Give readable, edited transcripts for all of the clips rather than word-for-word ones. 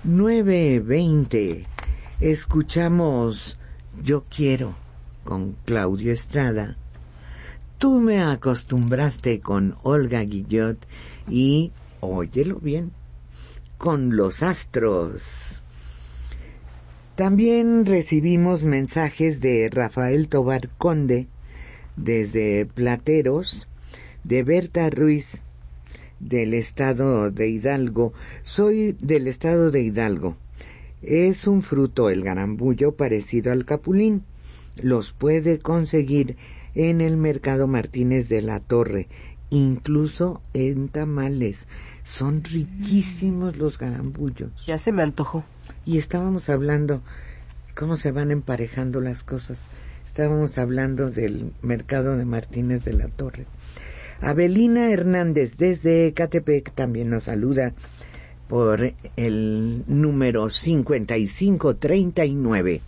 9:20. Escuchamos Yo Quiero con Claudio Estrada. Tú me acostumbraste con Olga Guillot y, óyelo bien, con Los Astros. También recibimos mensajes de Rafael Tobar Conde desde Plateros, de Berta Ruiz del estado de Hidalgo. Soy del estado de Hidalgo. Es un fruto, el garambullo, parecido al capulín. Los puede conseguir en el mercado Martínez de la Torre, incluso en tamales. Son riquísimos los garambullos. Ya se me antojó. Y estábamos hablando cómo se van emparejando las cosas. Estábamos hablando del mercado de Martínez de la Torre. Abelina Hernández desde Ecatepec también nos saluda por el número 5539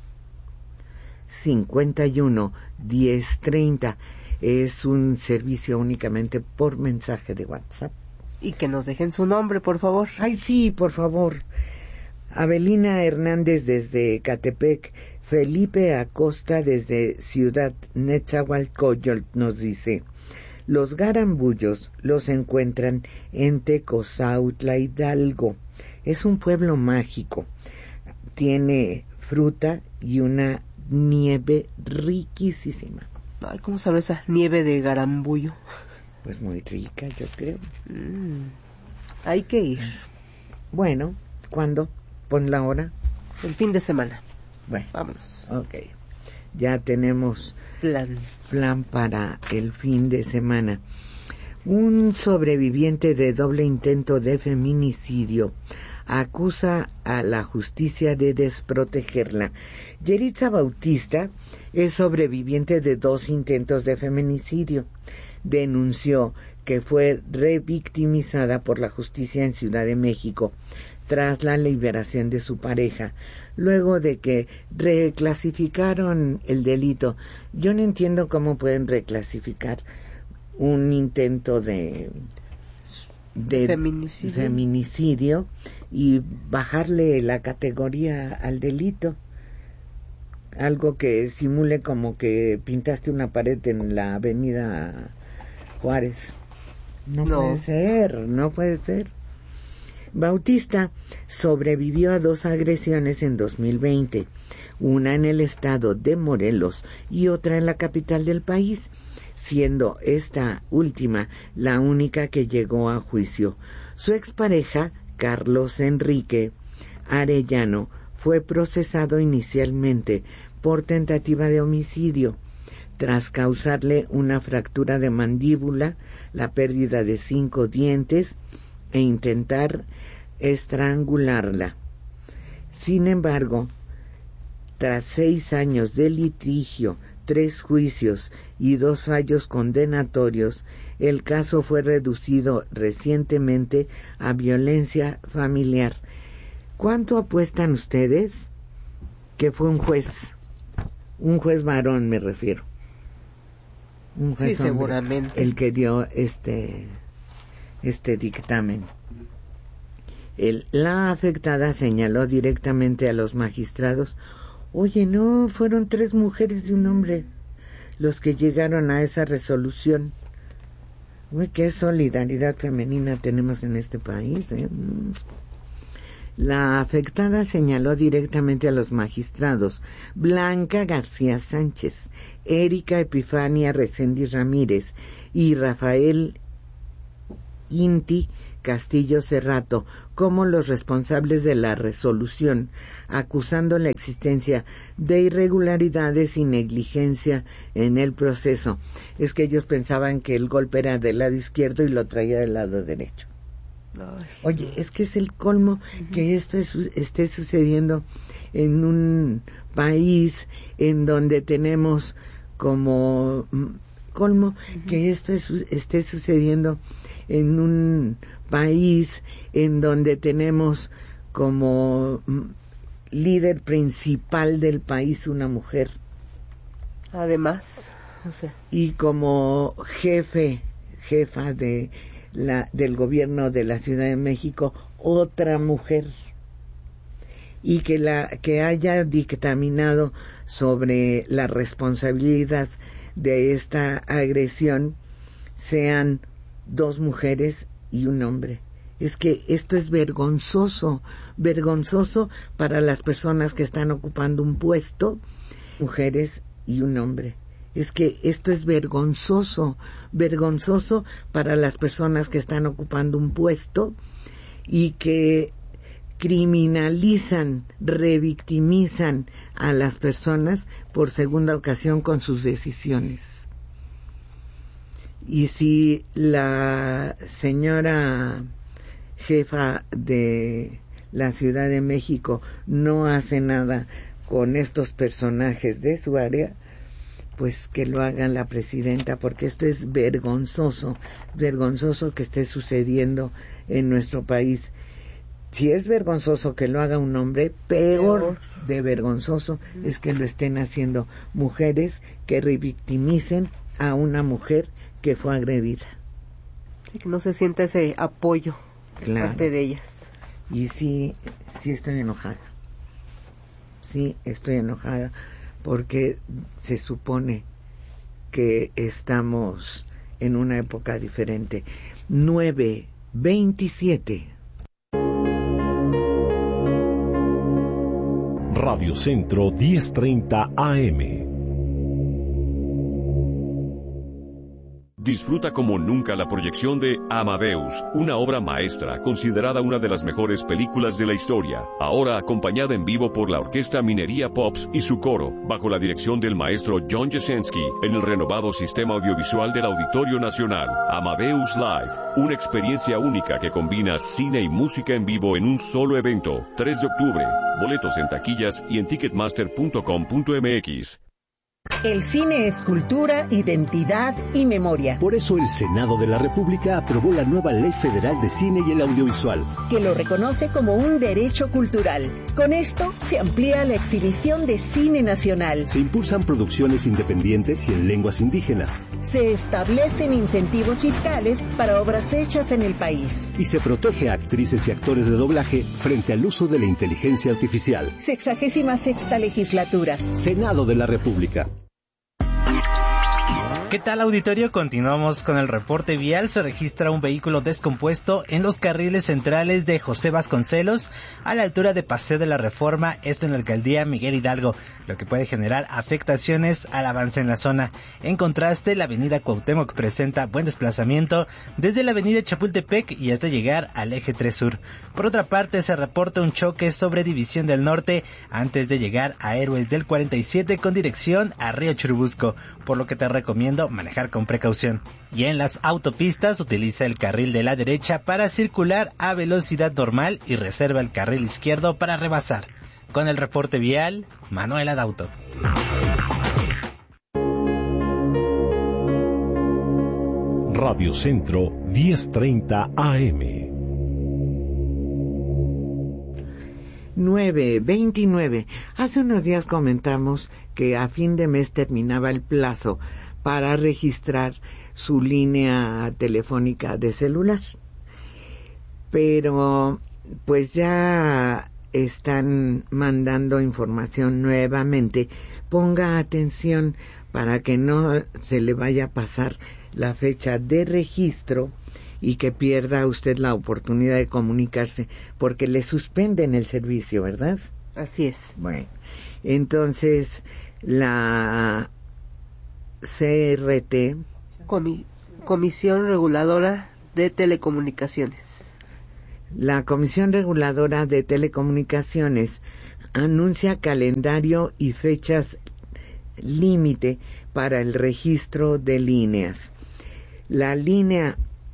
51 1030. Es un servicio únicamente por mensaje de WhatsApp. Y que nos dejen su nombre, por favor. Ay, sí, por favor. Abelina Hernández desde Ecatepec. Felipe Acosta desde Ciudad Netzahualcóyotl nos dice: los garambullos los encuentran en Tecozautla, Hidalgo. Es un pueblo mágico. Tiene fruta y una nieve riquísima. Ay, ¿cómo sabe esa nieve de garambullo? Pues muy rica, yo creo. Hay que ir. Bueno, ¿cuándo? Pon la hora. El fin de semana. Bueno, vámonos. Ok. Ya tenemos plan para el fin de semana. Un sobreviviente de doble intento de feminicidio acusa a la justicia de desprotegerla. Yeritza Bautista es sobreviviente de 2 intentos de feminicidio. Denunció que fue revictimizada por la justicia en Ciudad de México tras la liberación de su pareja, luego de que reclasificaron el delito. Yo no entiendo cómo pueden reclasificar un intento de feminicidio y bajarle la categoría al delito. Algo que simule como que pintaste una pared en la avenida Juárez. No puede ser. Bautista sobrevivió a 2 agresiones en 2020, una en el estado de Morelos y otra en la capital del país, siendo esta última la única que llegó a juicio. Su expareja, Carlos Enrique Arellano, fue procesado inicialmente por tentativa de homicidio, tras causarle una fractura de mandíbula, la pérdida de 5 dientes e intentar estrangularla. Sin embargo, tras 6 años de litigio, 3 juicios y 2 fallos condenatorios, el caso fue reducido recientemente a violencia familiar. ¿Cuánto apuestan ustedes que fue un juez varón, me refiero? Un juez sí, hombre, seguramente. el que dio este dictamen. La afectada señaló directamente a los magistrados: oye, no, fueron 3 mujeres y un hombre los que llegaron a esa resolución. Uy, qué solidaridad femenina tenemos en este país, ¿eh? La afectada señaló directamente a los magistrados Blanca García Sánchez, Erika Epifania Reséndiz Ramírez y Rafael Inti Castillo Cerrato como los responsables de la resolución, acusando la existencia de irregularidades y negligencia en el proceso. Es que ellos pensaban que el golpe era del lado izquierdo y lo traía del lado derecho. Oye, es que es el colmo que esto esté sucediendo en un país en donde tenemos como colmo que esto esté sucediendo en un país en donde tenemos como líder principal del país una mujer. Además, y como jefa del gobierno de la Ciudad de México, otra mujer. y que haya dictaminado sobre la responsabilidad de esta agresión sean 2 mujeres y un hombre. Es que esto es vergonzoso para las personas que están ocupando un puesto, mujeres y un hombre. Es que esto es vergonzoso para las personas que están ocupando un puesto y que criminalizan, revictimizan a las personas por segunda ocasión con sus decisiones. Y si la señora jefa de la Ciudad de México no hace nada con estos personajes de su área, pues que lo haga la presidenta, porque esto es vergonzoso que esté sucediendo en nuestro país. Si es vergonzoso que lo haga un hombre, peor de vergonzoso es que lo estén haciendo mujeres que revictimicen a una mujer que fue agredida. Que no se sienta ese apoyo por parte de ellas. Y sí estoy enojada. Sí estoy enojada porque se supone que estamos en una época diferente. 9:27. Radio Centro 1030 AM. Disfruta como nunca la proyección de Amadeus, una obra maestra considerada una de las mejores películas de la historia, ahora acompañada en vivo por la Orquesta Minería Pops y su coro, bajo la dirección del maestro John Jasenski, en el renovado sistema audiovisual del Auditorio Nacional. Amadeus Live, una experiencia única que combina cine y música en vivo en un solo evento. 3 de octubre, boletos en taquillas y en ticketmaster.com.mx. El cine es cultura, identidad y memoria. Por eso el Senado de la República aprobó la nueva Ley Federal de Cine y el Audiovisual, que lo reconoce como un derecho cultural. Con esto se amplía la exhibición de cine nacional. Se impulsan producciones independientes y en lenguas indígenas. Se establecen incentivos fiscales para obras hechas en el país. Y se protege a actrices y actores de doblaje frente al uso de la inteligencia artificial. 66ª legislatura. Senado de la República. ¿Qué tal, auditorio? Continuamos con el reporte vial. Se registra un vehículo descompuesto en los carriles centrales de José Vasconcelos, a la altura de Paseo de la Reforma, esto en la alcaldía Miguel Hidalgo, lo que puede generar afectaciones al avance en la zona. En contraste, la avenida Cuauhtémoc presenta buen desplazamiento desde la avenida Chapultepec y hasta llegar al eje 3 Sur. Por otra parte, se reporta un choque sobre División del Norte antes de llegar a Héroes del 47 con dirección a Río Churubusco, por lo que te recomiendo manejar con precaución. Y en las autopistas, utiliza el carril de la derecha para circular a velocidad normal y reserva el carril izquierdo para rebasar. Con el reporte vial, Manuel Adauto. Radio Centro 1030 AM. 9:29. Hace unos días comentamos que a fin de mes terminaba el plazo para registrar su línea telefónica de celular. Pero pues ya están mandando información nuevamente. Ponga atención para que no se le vaya a pasar la fecha de registro y que pierda usted la oportunidad de comunicarse, porque le suspenden el servicio, ¿verdad? Así es. Bueno, entonces la CRT, Comisión Reguladora de Telecomunicaciones. La Comisión Reguladora de Telecomunicaciones anuncia calendario y fechas límite para el registro de líneas. La línea,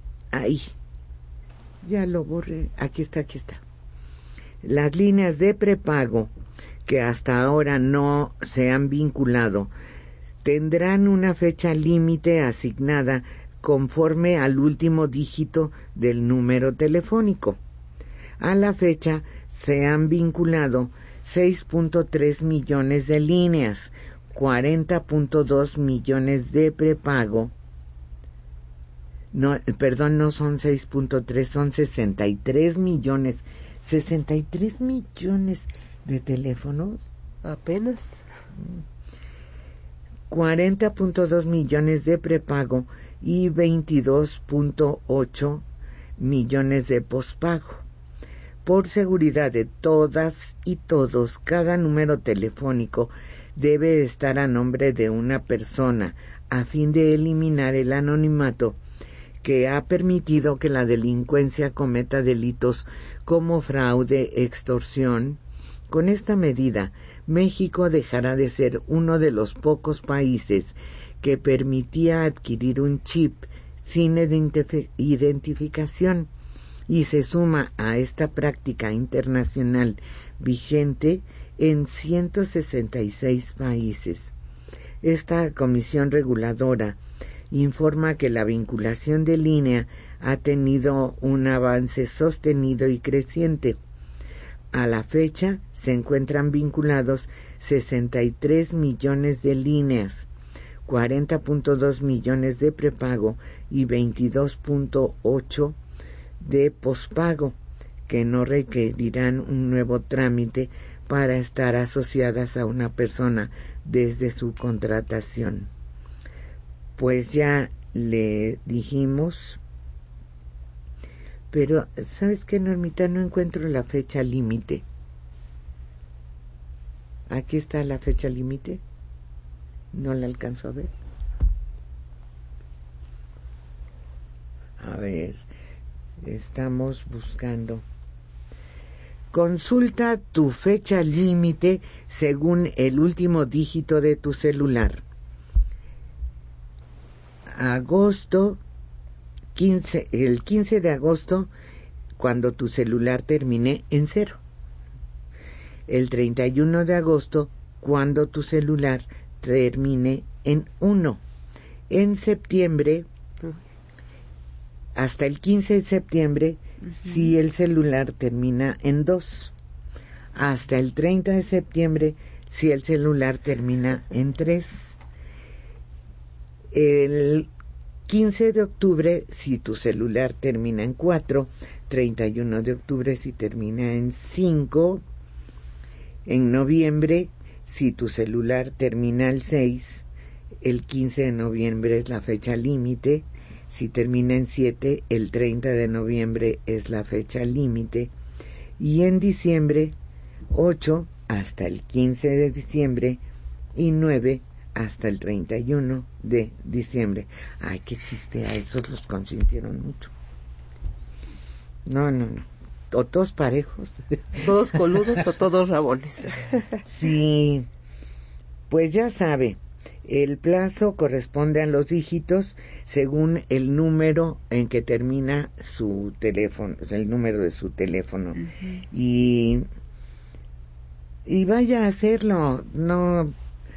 ya lo borré, aquí está. Las líneas de prepago que hasta ahora no se han vinculado tendrán una fecha límite asignada conforme al último dígito del número telefónico. A la fecha se han vinculado 6.3 millones de líneas, 40.2 millones de prepago. No son 6.3, son 63 millones. 63 millones de teléfonos. Apenas. 40.2 millones de prepago y 22.8 millones de pospago. Por seguridad de todas y todos, cada número telefónico debe estar a nombre de una persona a fin de eliminar el anonimato que ha permitido que la delincuencia cometa delitos como fraude, extorsión. Con esta medida, México dejará de ser uno de los pocos países que permitía adquirir un chip sin identificación y se suma a esta práctica internacional vigente en 166 países. Esta comisión reguladora informa que la vinculación de línea ha tenido un avance sostenido y creciente. A la fecha se encuentran vinculados 63 millones de líneas, 40.2 millones de prepago y 22.8 de pospago, que no requerirán un nuevo trámite para estar asociadas a una persona desde su contratación. Pues ya le dijimos, pero ¿sabes qué, Normita? No encuentro la fecha límite. Aquí está la fecha límite. No la alcanzo a ver. A ver, estamos buscando. Consulta tu fecha límite según el último dígito de tu celular. Agosto 15, el 15 de agosto, cuando tu celular termine en 0. El 31 de agosto, cuando tu celular termine en 1. En septiembre, hasta el 15 de septiembre, si el celular termina en 2. Hasta el 30 de septiembre, si el celular termina en 3. El 15 de octubre, si tu celular termina en 4. 31 de octubre, si termina en 5. En noviembre, si tu celular termina el 6. El 15 de noviembre es la fecha límite. Si termina en 7, el 30 de noviembre es la fecha límite. Y en diciembre, 8 hasta el 15 de diciembre y 9 hasta el 31 de diciembre. Ay, qué chiste, a esos los consintieron mucho. No. O todos parejos. Todos coludos o todos rabones. Sí, pues ya sabe, el plazo corresponde a los dígitos según el número en que termina su teléfono, el número de su teléfono. Y vaya a hacerlo, no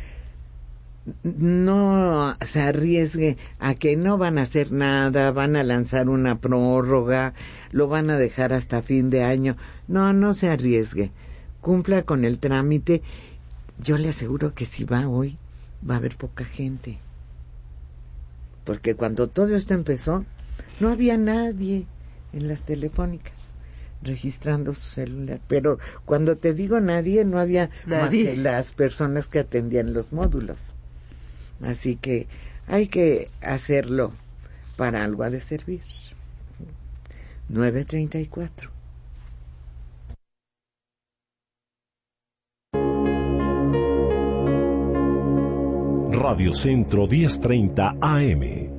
se arriesgue a que no van a hacer nada, van a lanzar una prórroga, lo van a dejar hasta fin de año. No se arriesgue, cumpla con el trámite. Yo le aseguro que si va hoy, va a haber poca gente. Porque cuando todo esto empezó, no había nadie en las telefónicas registrando su celular. Pero cuando te digo nadie, no había más que las personas que atendían los módulos. Así que hay que hacerlo, para algo ha de servir. 9:34. Radio Centro 1030 AM.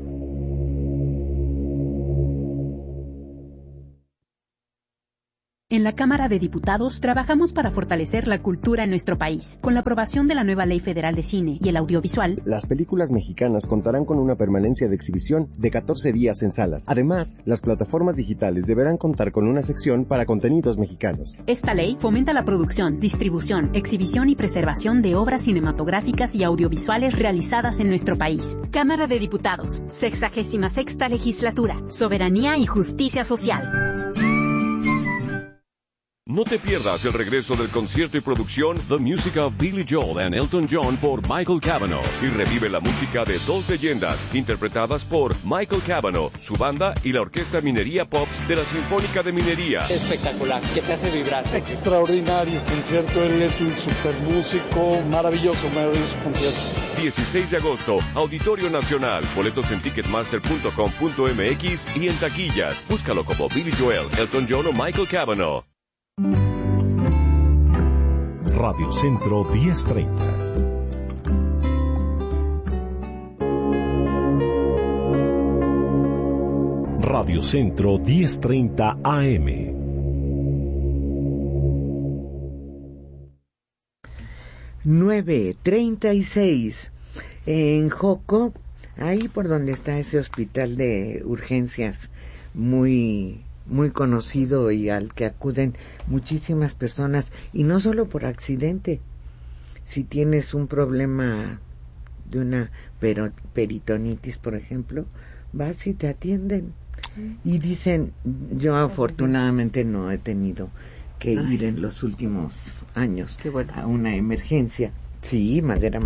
En la Cámara de Diputados trabajamos para fortalecer la cultura en nuestro país. Con la aprobación de la nueva Ley Federal de Cine y el Audiovisual, las películas mexicanas contarán con una permanencia de exhibición de 14 días en salas. Además, las plataformas digitales deberán contar con una sección para contenidos mexicanos. Esta ley fomenta la producción, distribución, exhibición y preservación de obras cinematográficas y audiovisuales realizadas en nuestro país. Cámara de Diputados, 66ª Legislatura, Soberanía y Justicia Social. No te pierdas el regreso del concierto y producción The Music of Billy Joel and Elton John por Michael Cavanaugh y revive la música de dos leyendas interpretadas por Michael Cavanaugh, su banda y la Orquesta Minería Pops de la Sinfónica de Minería. Espectacular, que te hace vibrar. Extraordinario concierto, él es un super músico, maravilloso concierto. 16 de agosto, Auditorio Nacional, boletos en ticketmaster.com.mx y en taquillas. Búscalo como Billy Joel, Elton John o Michael Cavanaugh. Radio Centro 1030. Radio Centro 1030 AM. (9:36) en Joco, ahí por donde está ese hospital de urgencias muy conocido y al que acuden muchísimas personas, y no solo por accidente. Si tienes un problema de una peritonitis, por ejemplo, vas y te atienden y dicen, yo afortunadamente no he tenido que ir en los últimos años a una emergencia. Sí, madera,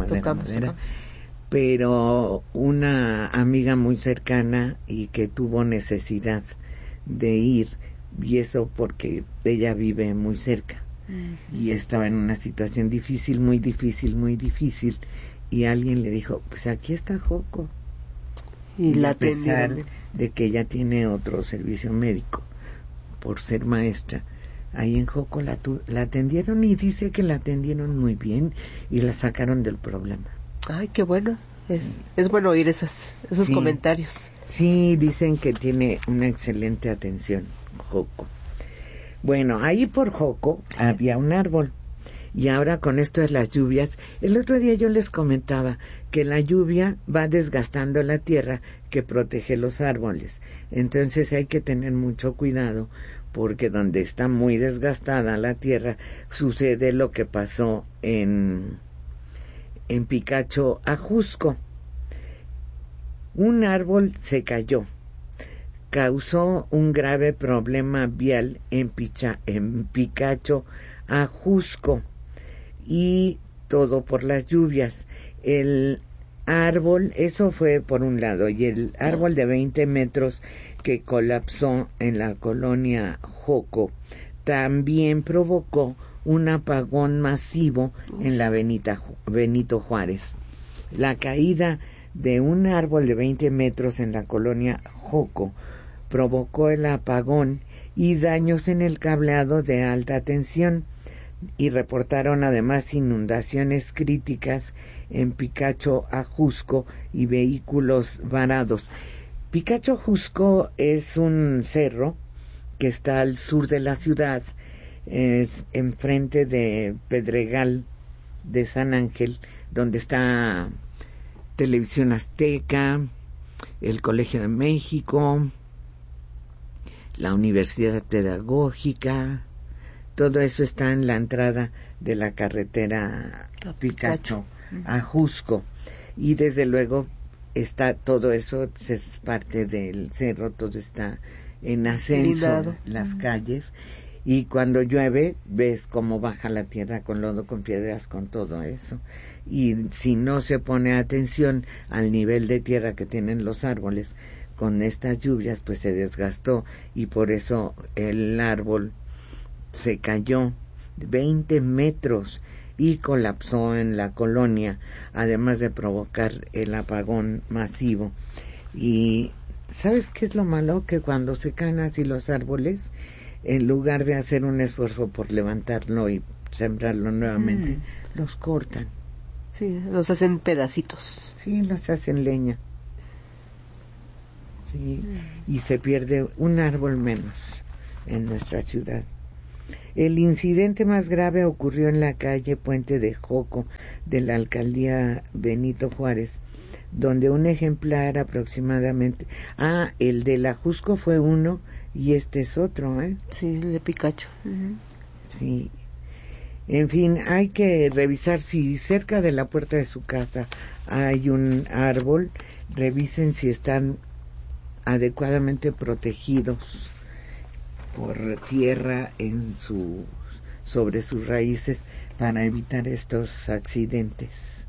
pero una amiga muy cercana y que tuvo necesidad de ir, y eso porque ella vive muy cerca y estaba en una situación difícil, muy difícil, y alguien le dijo, pues aquí está Joco, y a pesar de que ella tiene otro servicio médico por ser maestra, ahí en Joco la atendieron, y dice que la atendieron muy bien y la sacaron del problema. Ay, qué bueno. Es bueno oír esos comentarios. Sí, dicen que tiene una excelente atención, Joco. Bueno, ahí por Joco había un árbol, y ahora con esto de las lluvias, el otro día yo les comentaba que la lluvia va desgastando la tierra que protege los árboles. Entonces hay que tener mucho cuidado, porque donde está muy desgastada la tierra sucede lo que pasó en Picacho, Ajusco. Un árbol se cayó, causó un grave problema vial en Picacho, Ajusco, y todo por las lluvias. El árbol, eso fue por un lado, y el árbol de 20 metros que colapsó en la colonia Joco también provocó un apagón masivo en la Benito Juárez. La caída de un árbol de 20 metros en la colonia Joco provocó el apagón y daños en el cableado de alta tensión, y reportaron además inundaciones críticas en Picacho, Ajusco, y vehículos varados. Picacho, Ajusco es un cerro que está al sur de la ciudad, es enfrente de Pedregal de San Ángel, donde está Televisión Azteca, el Colegio de México, la Universidad Pedagógica. Todo eso está en la entrada de la carretera Picacho, Ajusco, y desde luego está todo eso, es parte del cerro, todo está en ascenso, las calles, y cuando llueve ves cómo baja la tierra con lodo, con piedras, con todo eso, y si no se pone atención al nivel de tierra que tienen los árboles con estas lluvias, pues se desgastó, y por eso el árbol se cayó 20 metros y colapsó en la colonia, además de provocar el apagón masivo. Y ¿sabes qué es lo malo? Que cuando se caen así los árboles, en lugar de hacer un esfuerzo por levantarlo y sembrarlo nuevamente, los cortan. Sí, los hacen pedacitos. Sí, los hacen leña. Sí, y se pierde un árbol menos en nuestra ciudad. El incidente más grave ocurrió en la calle Puente de Joco de la alcaldía Benito Juárez, donde un ejemplar aproximadamente... el de la Ajusco fue uno y este es otro, ¿eh? Sí, el de Picacho. Sí. En fin, hay que revisar si cerca de la puerta de su casa hay un árbol, revisen si están adecuadamente protegidos. por tierra sobre sus raíces para evitar estos accidentes.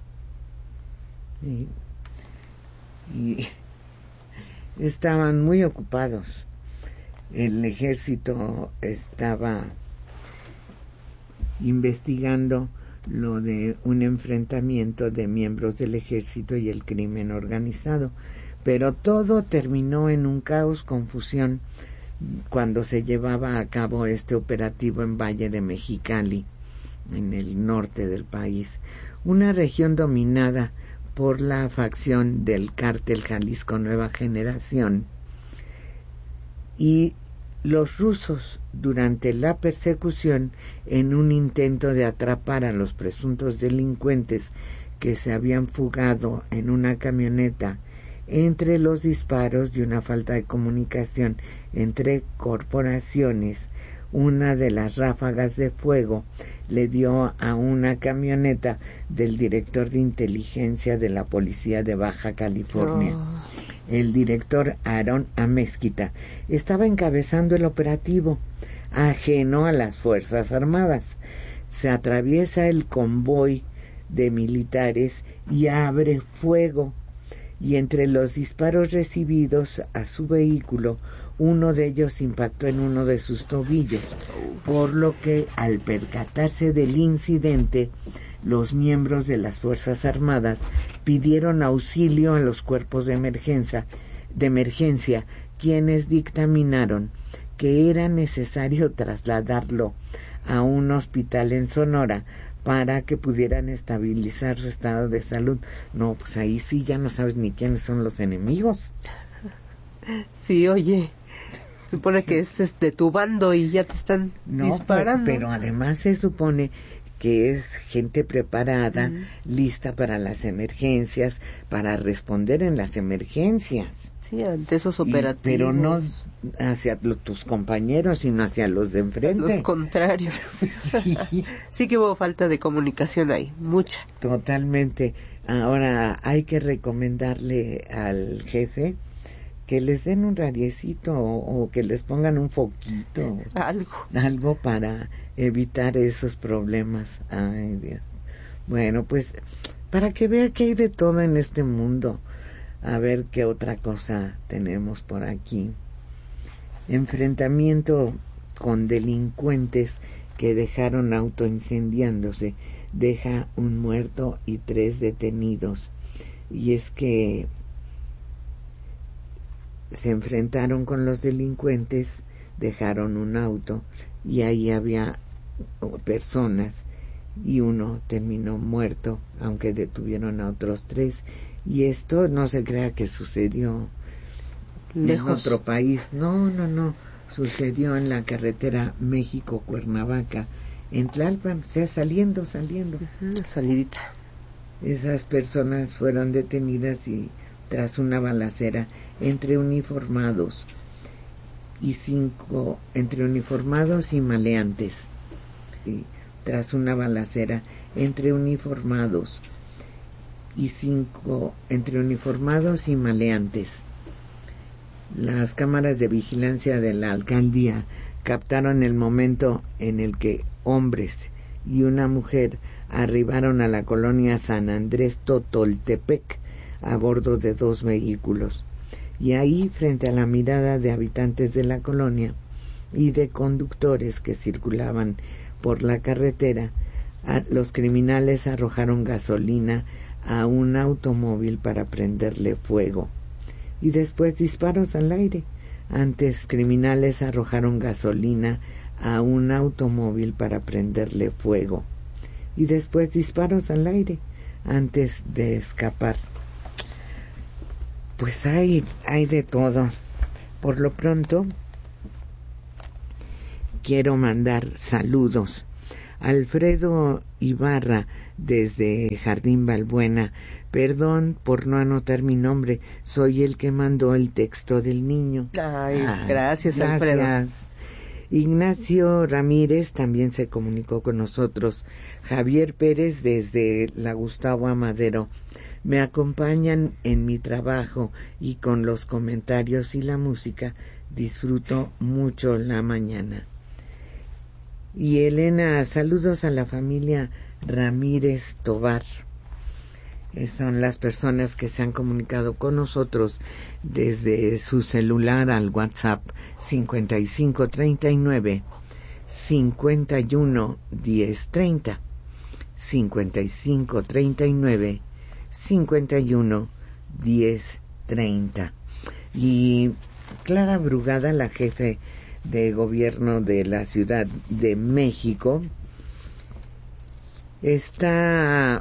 Y estaban muy ocupados. El ejército estaba investigando lo de un enfrentamiento de miembros del ejército y el crimen organizado, pero todo terminó en un caos, confusión, cuando se llevaba a cabo este operativo en Valle de Mexicali, en el norte del país, una región dominada por la facción del cártel Jalisco Nueva Generación. Y los rusos, durante la persecución, en un intento de atrapar a los presuntos delincuentes que se habían fugado en una camioneta, entre los disparos y una falta de comunicación entre corporaciones, una de las ráfagas de fuego le dio a una camioneta del director de inteligencia de la policía de Baja California. El director Aarón Amezquita estaba encabezando el operativo, ajeno a las Fuerzas Armadas. Se atraviesa el convoy de militares y abre fuego, y entre los disparos recibidos a su vehículo, uno de ellos impactó en uno de sus tobillos, por lo que al percatarse del incidente, los miembros de las Fuerzas Armadas pidieron auxilio a los cuerpos de emergencia, quienes dictaminaron que era necesario trasladarlo a un hospital en Sonora para que pudieran estabilizar su estado de salud. No, pues ahí sí ya no sabes ni quiénes son los enemigos. Sí, oye, supone que es de tu bando y ya te están disparando. Pero además se supone que es gente preparada, lista para las emergencias, para responder en las emergencias. Sí, ante esos operativos. Pero no hacia tus compañeros, sino hacia los de enfrente. Los contrarios. Sí que hubo falta de comunicación ahí, mucha. Totalmente. Ahora hay que recomendarle al jefe que les den un radiecito o que les pongan un foquito. Algo para evitar esos problemas. Ay, Dios. Bueno, pues para que vea que hay de todo en este mundo. A ver qué otra cosa tenemos por aquí. Enfrentamiento con delincuentes que dejaron auto incendiándose. Deja un muerto y 3 detenidos. Y es que se enfrentaron con los delincuentes, dejaron un auto y ahí había personas y uno terminó muerto, aunque detuvieron a otros 3. Y esto no se crea que sucedió lejos en otro país. No. Sucedió en la carretera México-Cuernavaca, en Tlalpan, o sea, saliendo. Salidita. Esas personas fueron detenidas y tras una balacera entre uniformados y maleantes. Y tras una balacera entre uniformados y maleantes. Las cámaras de vigilancia de la alcaldía captaron el momento en el que hombres y una mujer arribaron a la colonia San Andrés Totoltepec a bordo de 2 vehículos. Y ahí, frente a la mirada de habitantes de la colonia y de conductores que circulaban por la carretera, los criminales arrojaron gasolina a un automóvil para prenderle fuego. Y después disparos al aire. Antes, criminales arrojaron gasolina a un automóvil para prenderle fuego. Y después disparos al aire antes de escapar. Pues hay de todo. Por lo pronto, quiero mandar saludos. Alfredo Ibarra, desde Jardín Balbuena. Perdón por no anotar mi nombre, soy el que mandó el texto del niño. Gracias, Alfredo. Ignacio Ramírez también se comunicó con nosotros. Javier Pérez, desde la Gustavo Amadero. Me acompañan en mi trabajo y con los comentarios y la música disfruto mucho la mañana. Y Elena, saludos a la familia Ramírez Tobar. Son las personas que se han comunicado con nosotros desde su celular al WhatsApp 5539 51 1030, 5539 51 1030. Y Clara Brugada, la jefe de gobierno de la Ciudad de México, está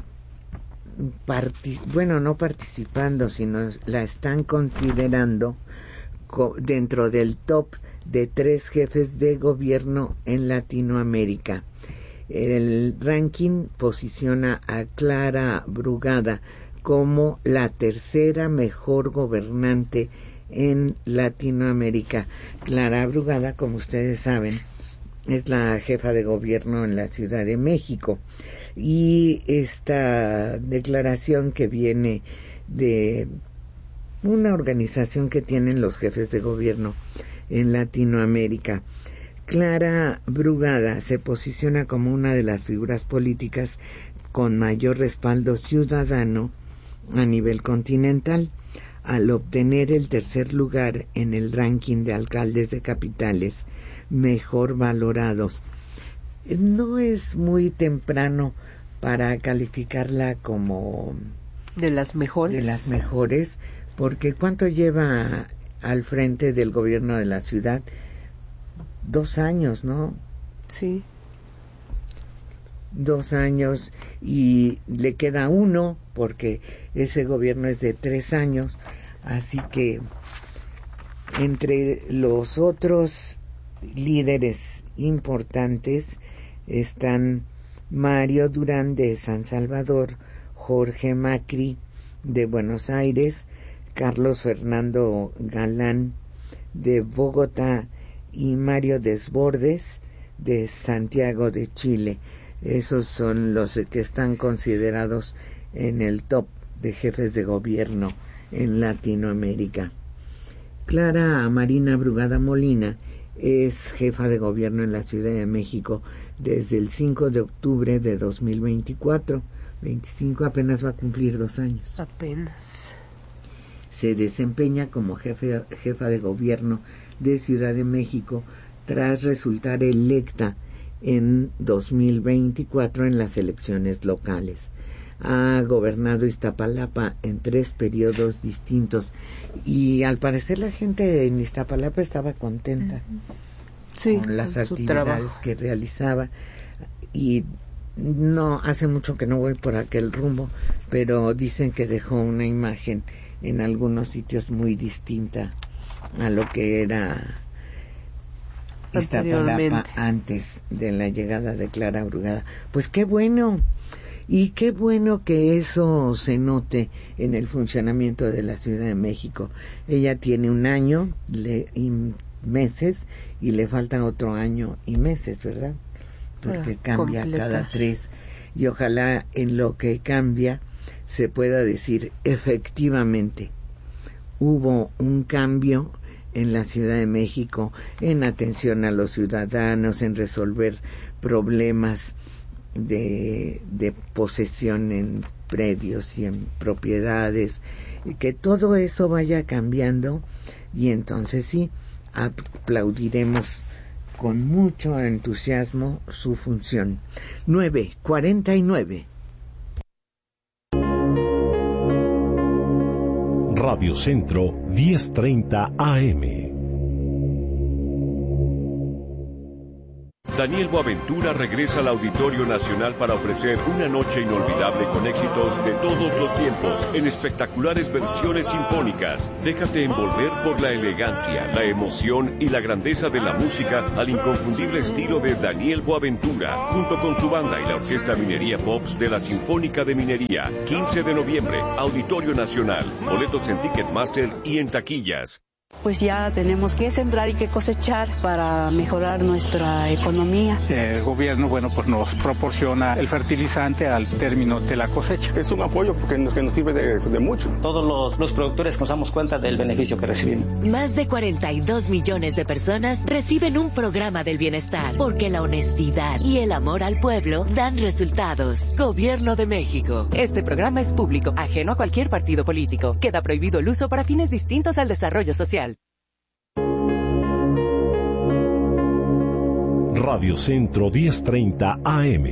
no participando, sino la están considerando dentro del top de 3 jefes de gobierno en Latinoamérica. El ranking posiciona a Clara Brugada como la tercera mejor gobernante en Latinoamérica. Clara Brugada, como ustedes saben, es la jefa de gobierno en la Ciudad de México, y esta declaración que viene de una organización que tienen los jefes de gobierno en Latinoamérica. Clara Brugada se posiciona como una de las figuras políticas con mayor respaldo ciudadano a nivel continental, al obtener el tercer lugar en el ranking de alcaldes de capitales mejor valorados. No es muy temprano para calificarla como de las mejores, porque ¿cuánto lleva al frente del gobierno de la ciudad? 2 años, ¿no? Sí. 2 años, y le queda 1 porque ese gobierno es de 3 años, así que entre los otros líderes importantes están Mario Durán de San Salvador, Jorge Macri de Buenos Aires, Carlos Fernando Galán de Bogotá y Mario Desbordes de Santiago de Chile. Esos son los que están considerados en el top de jefes de gobierno en Latinoamérica. Clara Marina Brugada Molina es jefa de gobierno en la Ciudad de México desde el 5 de octubre de 2024. 25, apenas va a cumplir 2 años. Apenas. Se desempeña como jefa de gobierno de Ciudad de México tras resultar electa en 2024 en las elecciones locales. Ha gobernado Iztapalapa en 3 periodos distintos, y al parecer la gente en Iztapalapa estaba contenta con las actividades que realizaba. Y no hace mucho que no voy por aquel rumbo, pero dicen que dejó una imagen en algunos sitios muy distinta a lo que era Iztapalapa antes de la llegada de Clara Brugada. Pues qué bueno, y qué bueno que eso se note en el funcionamiento de la Ciudad de México. Ella tiene 1 año y meses, y le faltan otro año y meses, ¿verdad? Porque cambia completar cada 3, y ojalá en lo que cambia se pueda decir efectivamente hubo un cambio en la Ciudad de México en atención a los ciudadanos, en resolver problemas de posesión en predios y en propiedades, y que todo eso vaya cambiando, y entonces sí, aplaudiremos con mucho entusiasmo su función. 9:49. Radio Centro 1030 AM. Daniel Boaventura regresa al Auditorio Nacional para ofrecer una noche inolvidable con éxitos de todos los tiempos en espectaculares versiones sinfónicas. Déjate envolver por la elegancia, la emoción y la grandeza de la música al inconfundible estilo de Daniel Boaventura, junto con su banda y la Orquesta Minería Pops de la Sinfónica de Minería. 15 de noviembre, Auditorio Nacional. Boletos en Ticketmaster y en taquillas. Pues ya tenemos que sembrar y que cosechar para mejorar nuestra economía. El gobierno, pues nos proporciona el fertilizante al término de la cosecha. Es un apoyo porque nos sirve de mucho. Todos los productores nos damos cuenta del beneficio que recibimos. Más de 42 millones de personas reciben un programa del bienestar, porque la honestidad y el amor al pueblo dan resultados. Gobierno de México. Este programa es público, ajeno a cualquier partido político. Queda prohibido el uso para fines distintos al desarrollo social. Radio Centro 1030 AM.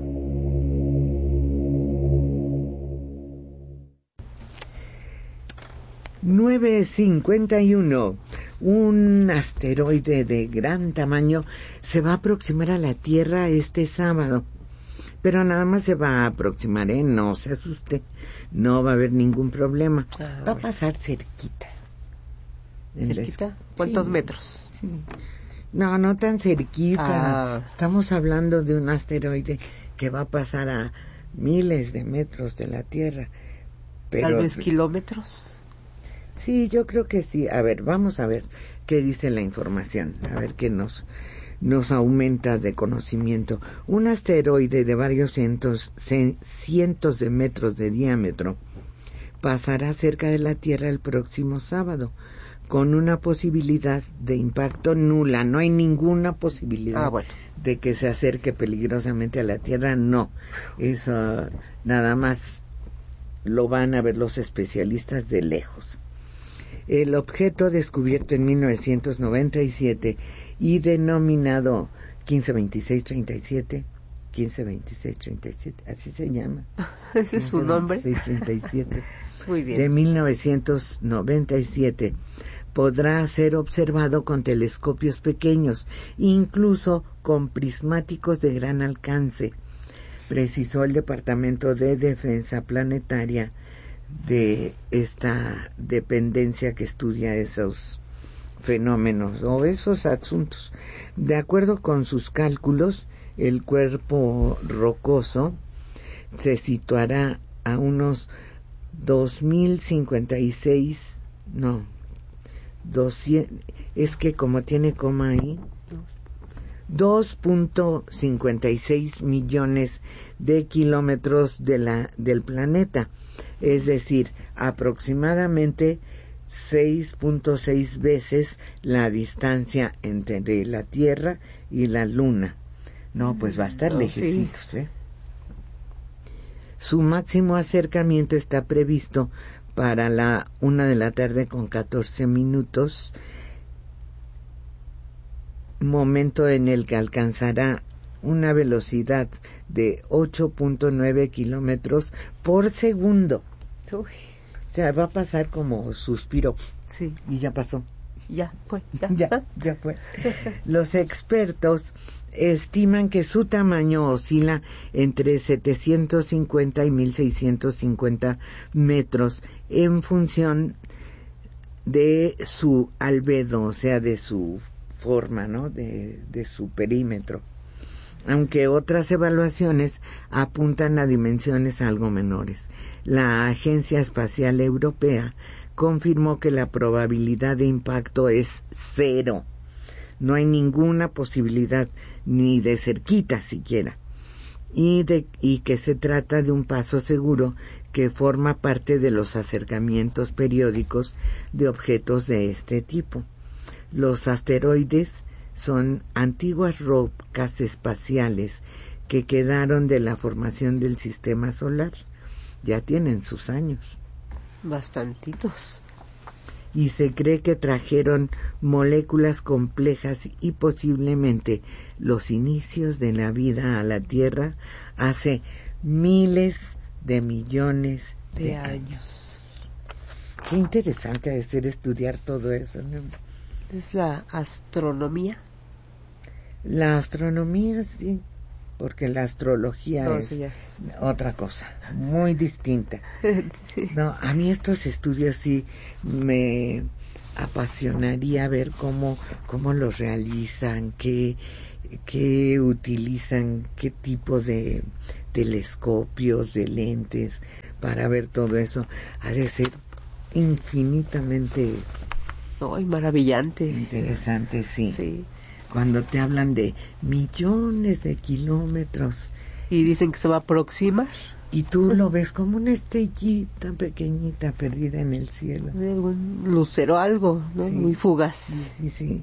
...9:51... un asteroide de gran tamaño se va a aproximar a la Tierra este sábado. Pero nada más se va a aproximar, no se asuste, no va a haber ningún problema. Va a pasar cerquita. ¿Cerquita? ¿Cuántos metros? Sí. No tan cerquita. Estamos hablando de un asteroide que va a pasar a miles de metros de la Tierra. Pero, ¿tal vez kilómetros? Sí, yo creo que sí. A ver, vamos a ver qué dice la información. A ver qué nos aumenta de conocimiento. Un asteroide de varios cientos de metros de diámetro pasará cerca de la Tierra el próximo sábado, con una posibilidad de impacto nula. No hay ninguna posibilidad de que se acerque peligrosamente a la Tierra, no. Eso nada más lo van a ver los especialistas de lejos. El objeto, descubierto en 1997 y denominado 152637, así se llama. ¿Ese es su nombre? 152637. Muy bien. De 1997, podrá ser observado con telescopios pequeños, incluso con prismáticos de gran alcance, precisó el Departamento de Defensa Planetaria de esta dependencia que estudia esos fenómenos o esos asuntos. De acuerdo con sus cálculos, el cuerpo rocoso se situará a unos 200, es que como tiene coma ahí, 2.56 millones de kilómetros del planeta, es decir, aproximadamente 6.6 veces la distancia entre la Tierra y la Luna. No, pues va a estar lejecitos, sí. Su máximo acercamiento está previsto para la 1:14 p.m, momento en el que alcanzará una velocidad de 8.9 kilómetros por segundo. Uy. O sea, va a pasar como suspiro. Sí. Y ya pasó. Ya fue. Ya fue. Los expertos estiman que su tamaño oscila entre 750 y 1650 metros en función de su albedo, o sea, de su forma, ¿no? De su perímetro. Aunque otras evaluaciones apuntan a dimensiones algo menores. La Agencia Espacial Europea confirmó que la probabilidad de impacto es 0. No hay ninguna posibilidad, ni de cerquita siquiera, y que se trata de un paso seguro que forma parte de los acercamientos periódicos de objetos de este tipo. Los asteroides son antiguas rocas espaciales que quedaron de la formación del sistema solar. Ya tienen sus años. Bastantitos. Y se cree que trajeron moléculas complejas y posiblemente los inicios de la vida a la Tierra hace miles de millones de años. Qué interesante ha de ser estudiar todo eso, ¿no? ¿Es la astronomía? La astronomía, sí, porque la astrología es otra cosa, muy distinta. Sí. No, a mí estos estudios sí me apasionaría ver cómo los realizan, qué utilizan, qué tipo de telescopios, de lentes, para ver todo eso. Ha de ser infinitamente Ay, maravillante. Interesante, sí. Cuando te hablan de millones de kilómetros. Y dicen que se va a aproximar. Y tú lo ves como una estrellita pequeñita perdida en el cielo. Un lucero, algo, ¿no? Muy fugaz. Sí.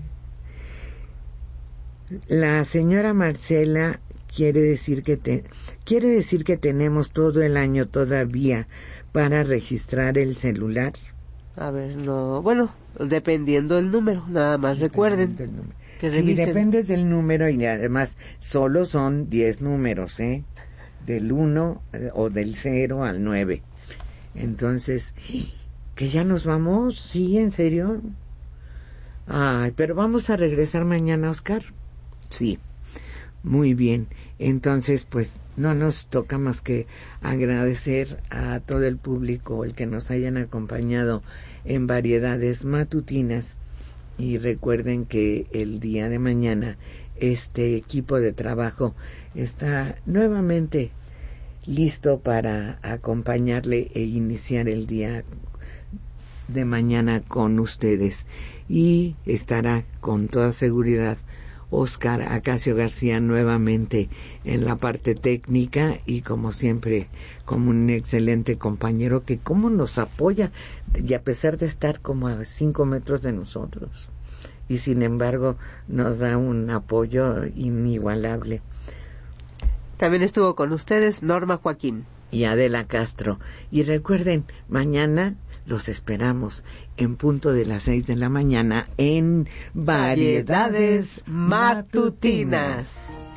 La señora Marcela quiere decir que tenemos todo el año todavía para registrar el celular. A ver, no, bueno, dependiendo del número, nada más recuerden que revisen. Sí, depende del número y además solo son 10 números, del 1 o del 0 al 9. Entonces, que ya nos vamos, sí, en serio. Ay, pero vamos a regresar mañana, Oscar. Sí, muy bien. Entonces, pues no nos toca más que agradecer a todo el público el que nos hayan acompañado en Variedades Matutinas, y recuerden que el día de mañana este equipo de trabajo está nuevamente listo para acompañarle e iniciar el día de mañana con ustedes, y estará con toda seguridad Oscar Acacio García nuevamente en la parte técnica, y como siempre como un excelente compañero que cómo nos apoya, y a pesar de estar como a 5 metros de nosotros, y sin embargo nos da un apoyo inigualable. También estuvo con ustedes Norma Joaquín y Adela Castro, y recuerden, mañana los esperamos en punto de las 6 de la mañana en Variedades Matutinas.